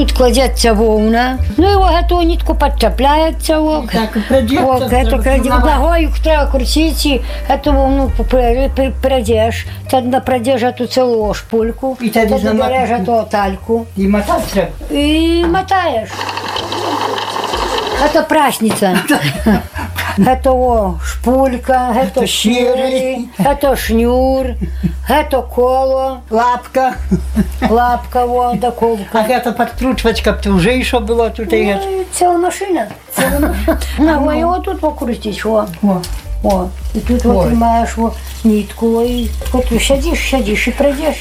тут кладеться вовна. Ну і эту нитку подчепляється. Так, придеться. Ногою треба крутити, эту вовну придеш. Тоді придеш эту цілу шпульку. І тоді береш эту тальку. І мотати треба. И мотаешь. Это прасница. Это шпулька, это шнур, это шнур, это коло. Лапка. Лапка, вот, да колка. А это подкручивать, как ты уже еще было тут. Целая машина. Ногой вот тут покрутить, вот. О, и тут вот тримаешь вот нитку, и вот сядишь и пройдешь.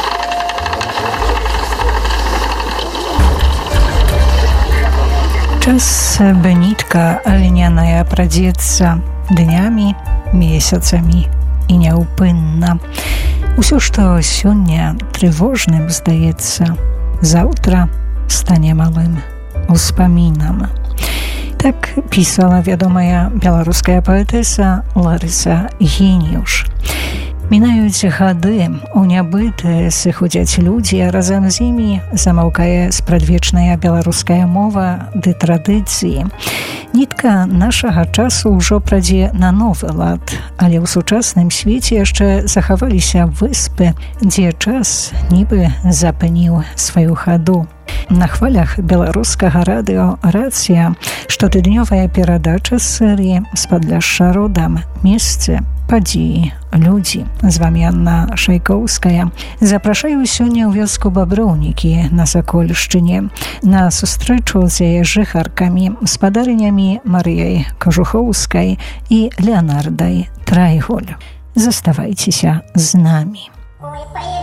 Час, by nitka lniana pradzeться dniami, месяцамі і няўпынна. Усё, што сёння трывожным здаецца, заўтра стане малым успамінам. Так пісала вядомая беларуская паэтэса Ларыса Геніюш. Мінаюць гады, у нябыты сыходзяць людзі, а разам з імі замаўкае спрадвечная беларуская мова ды традыцыі. Нітка нашага часу ўжо прадзе на новы лад, але ў сучасным свеце яшчэ захаваліся выспы, дзе час нібы запыніў сваю хаду. На хвалях беларускага радыё «Рацыя» штотыднёвая перадача серыі «Спадляшша родам. Месцы, падзеі, людзі». З вамі Анна Шайкоўская. Запрашаю сёння ў вёску Баброўнікі на Сакольшчыне на сустрэчу з яе жыхаркамі, спадарынямі Марыяй Кажухоўскай і Леанардай Трайголь. Заставайцеся з намі.